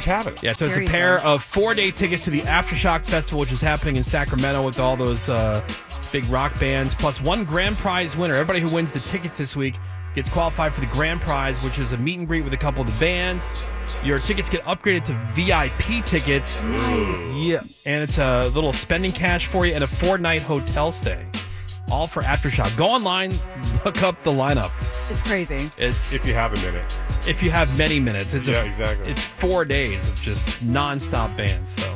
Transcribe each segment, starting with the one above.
much happening. Yeah, so it's Seriously. a pair of 4-day tickets to the Aftershock Festival, which is happening in Sacramento with all those big rock bands, plus one grand prize winner. Everybody who wins the tickets this week gets qualified for the grand prize, which is a meet and greet with a couple of the bands. Your tickets get upgraded to VIP tickets. Nice. Yeah. And it's a little spending cash for you and a 4-night hotel stay. All for Aftershock. Go online, look up the lineup. It's crazy. It's If you have a minute. if you have many minutes. It's Exactly. It's 4 days of just nonstop bands. So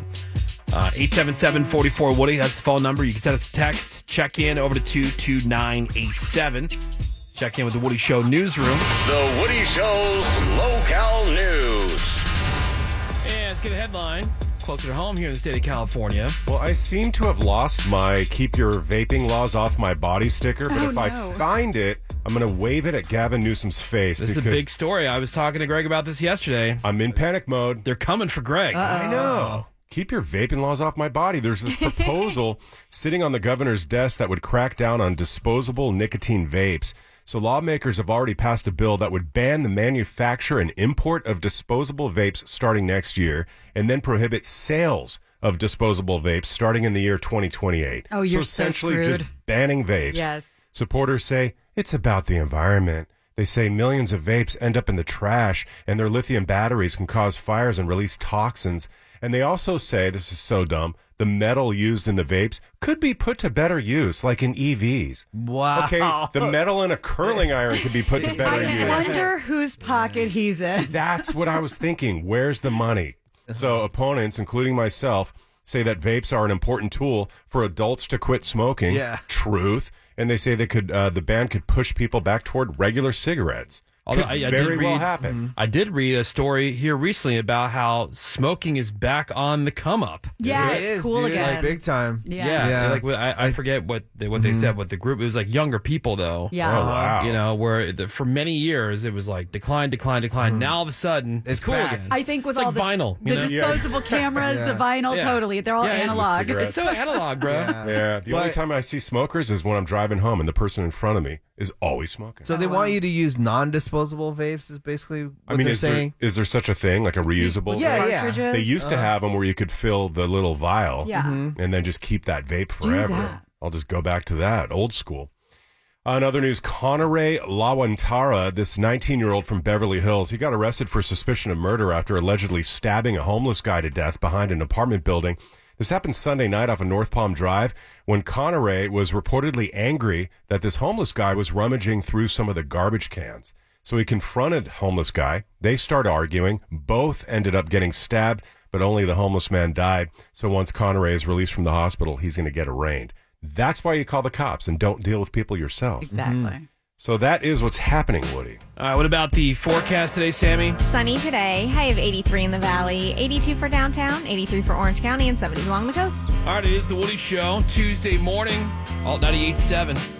877-44-WOODY. That's the phone number. You can send us a text. Check in over to 22987. Check in with the Woody Show newsroom. The Woody Show's Local News. And let's get a headline closer to home here in the state of California. Well, I seem to have lost my keep your vaping laws off my body sticker, but if I find it, I'm going to wave it at Gavin Newsom's face. This is a because big story. I was talking to Greg about this yesterday. I'm in panic mode. They're coming for Greg. I know. Keep your vaping laws off my body. There's this proposal sitting on the governor's desk that would crack down on disposable nicotine vapes. So lawmakers have already passed a bill that would ban the manufacture and import of disposable vapes starting next year, and then prohibit sales of disposable vapes starting in the year 2028. Oh, you're so essentially screwed. just banning vapes. Yes. Supporters say it's about the environment. They say millions of vapes end up in the trash, and their lithium batteries can cause fires and release toxins. And they also say, this is so dumb, the metal used in the vapes could be put to better use, like in EVs. Wow. Okay, the metal in a curling iron could be put to better I use. wonder whose pocket he's in. That's what I was thinking. Where's the money? So opponents, including myself, say that vapes are an important tool for adults to quit smoking. Yeah. Truth. And they say they could, the ban could push people back toward regular cigarettes. Although Could I did very well read- happen. I did read a story here recently about how smoking is back on the come up. Yeah, It it's is, cool dude, again. Like big time. Yeah. Yeah, like I forget what they said with the group. It was like younger people though. Yeah. Oh, wow. You know, where for many years it was like decline. Now all of a sudden it's cool back. again. I think with it's all like vinyl, the you know? disposable cameras, the vinyl, Yeah. totally. They're all Yeah, and the analog. cigarettes. It's so analog, bro. Yeah, the only But- time I see smokers is when I'm driving home and the person in front of me is always smoking. So they want you to use non-disposable vapes is basically what I mean, they're is saying. there such a thing, like a reusable? Yeah, vape? yeah. Cartridges. They used to have them where you could fill the little vial Yeah. and then just keep that vape forever. that. I'll just go back to that, old school. In other news, Conore Lawantara, this 19-year-old from Beverly Hills, he got arrested for suspicion of murder after allegedly stabbing a homeless guy to death behind an apartment building. This happened Sunday night off of North Palm Drive when Conore was reportedly angry that this homeless guy was rummaging through some of the garbage cans. So he confronted homeless guy. They start arguing. Both ended up getting stabbed, but only the homeless man died. So once Conore is released from the hospital, he's going to get arraigned. That's why you call the cops and don't deal with people yourself. Exactly. So that is what's happening, Woody. All right, what about the forecast today, Sammy? Sunny today. High of 83 in the valley, 82 for downtown, 83 for Orange County, and 70 along the coast. All right, it is the Woody Show, Tuesday morning, Alt 98.7.